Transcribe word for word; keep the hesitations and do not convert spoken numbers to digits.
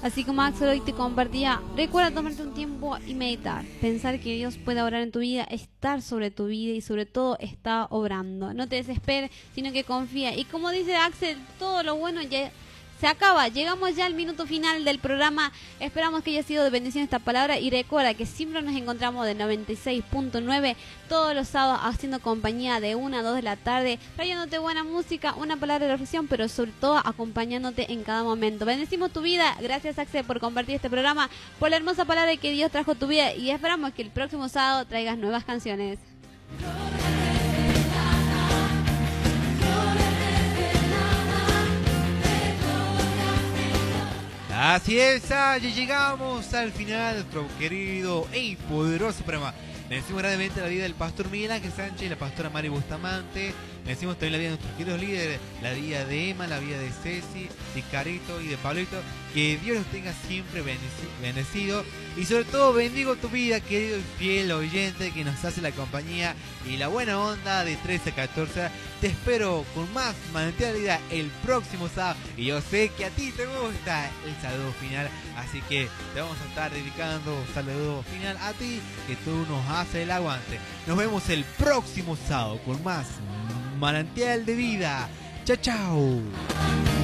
Así como Axel hoy te compartía, recuerda tomarte un tiempo y meditar, pensar que Dios puede obrar en tu vida, estar sobre tu vida y sobre todo está obrando. No te desesperes, sino que confía. Y como dice Axel, todo lo bueno ya se acaba. Llegamos ya al minuto final del programa. Esperamos que haya sido de bendición esta palabra y recuerda que siempre nos encontramos de noventa y seis punto nueve todos los sábados haciendo compañía de una a dos de la tarde, trayéndote buena música, una palabra de reflexión, pero sobre todo acompañándote en cada momento. Bendecimos tu vida. Gracias, Axel, por compartir este programa, por la hermosa palabra que Dios trajo a tu vida y esperamos que el próximo sábado traigas nuevas canciones. Así es, ya llegamos al final de nuestro querido y poderoso programa. Bendecimos grandemente la vida del pastor Miguel Ángel Sánchez y la pastora Mari Bustamante. Bendecimos también la vida de nuestros queridos líderes, la vida de Emma, la vida de Ceci, de Carito y de Pablito. Que Dios los tenga siempre bendecido. Y sobre todo bendigo tu vida, querido y fiel oyente que nos hace la compañía y la buena onda de trece a catorce. Te espero con más manantialidad el próximo sábado. Y yo sé que a ti te gusta el saludo final. Así que te vamos a estar dedicando un saludo final a ti, que tú nos haces el aguante. Nos vemos el próximo sábado con más manantial de vida. Chao, chao.